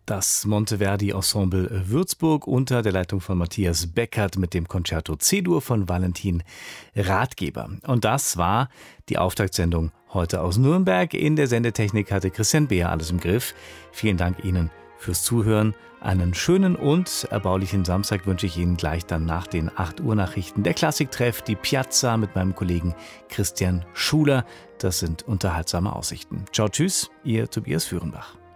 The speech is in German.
Das Monteverdi Ensemble Würzburg unter der Leitung von Matthias Beckert mit dem Concerto C-Dur von Valentin Rathgeber. Und das war die Auftaktsendung heute aus Nürnberg. In der Sendetechnik hatte Christian Beer alles im Griff. Vielen Dank Ihnen fürs Zuhören. Einen schönen und erbaulichen Samstag wünsche ich Ihnen gleich dann nach den 8 Uhr Nachrichten. Der Klassiktreff, die Piazza mit meinem Kollegen Christian Schuler. Das sind unterhaltsame Aussichten. Ciao, tschüss, Ihr Tobias Führenbach.